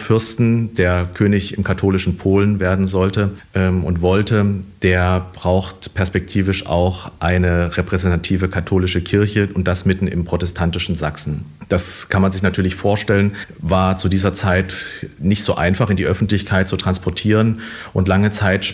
Kurfürsten, der König im katholischen Polen werden sollte und wollte, der braucht perspektivisch auch eine repräsentative katholische Kirche und das mitten im protestantischen Sachsen. Das kann man sich natürlich vorstellen, war zu dieser Zeit nicht so einfach in die Öffentlichkeit zu transportieren und lange Zeit